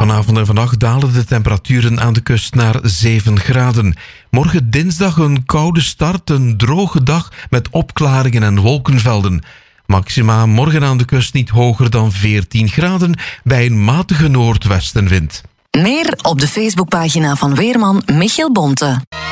Vanavond en vannacht dalen de temperaturen aan de kust naar 7 graden. Morgen dinsdag een koude start, een droge dag met opklaringen en wolkenvelden. Maxima morgen aan de kust niet hoger dan 14 graden bij een matige noordwestenwind. Meer op de Facebookpagina van weerman Michiel Bonte.